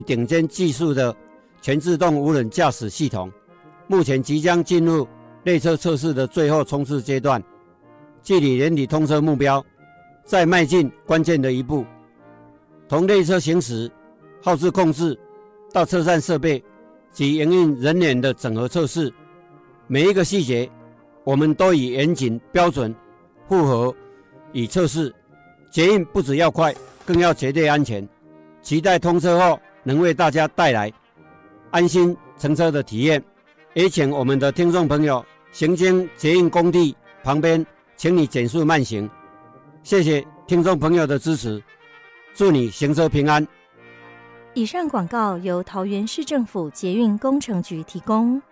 顶尖技术的全自动无人驾驶系统，目前即将进入类车测试的最后冲刺阶段，距离年底通车目标再迈进关键的一步。从类车行驶、耗资控制到车站设备及营运人员的整合测试，每一个细节我们都以严谨标准符合与测试。捷运不只要快，更要绝对安全。期待通车后能为大家带来安心乘车的体验。也请我们的听众朋友行经捷运工地旁边，请你减速慢行。谢谢听众朋友的支持，祝你行车平安。 以上广告由桃园市政府捷运工程局提供。